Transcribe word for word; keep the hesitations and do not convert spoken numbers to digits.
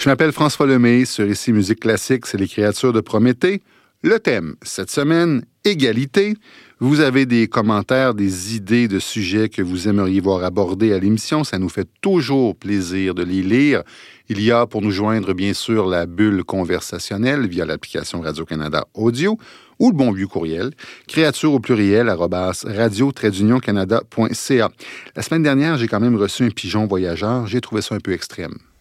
Je m'appelle François Lemay. Sur Ici Musique Classique, c'est les créatures de Prométhée. Le thème, cette semaine, égalité. Vous avez des commentaires, des idées de sujets que vous aimeriez voir abordés à l'émission. Ça nous fait toujours plaisir de les lire. Il y a pour nous joindre, bien sûr, la bulle conversationnelle via l'application Radio-Canada Audio ou le bon vieux courriel, créature au pluriel, arrobas radio-canada point c a. La semaine dernière, j'ai quand même reçu un pigeon voyageur. J'ai trouvé ça un peu extrême.